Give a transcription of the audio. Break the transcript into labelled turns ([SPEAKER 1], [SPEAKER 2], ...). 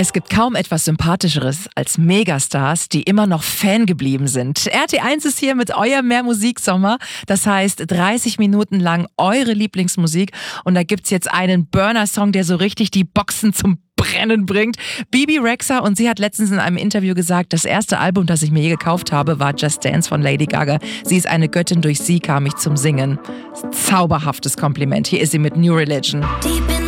[SPEAKER 1] Es gibt kaum etwas Sympathischeres als Megastars, die immer noch Fan geblieben sind. RT1 ist hier mit eurem Mehr-Musik-Sommer. Das heißt 30 Minuten lang eure Lieblingsmusik. Und da gibt's jetzt einen Burner-Song, der so richtig die Boxen zum Brennen bringt. Bebe Rexha, und sie hat letztens in einem Interview gesagt, das erste Album, das ich mir je gekauft habe, war Just Dance von Lady Gaga. Sie ist eine Göttin, durch sie kam ich zum Singen. Zauberhaftes Kompliment. Hier ist sie mit New Religion.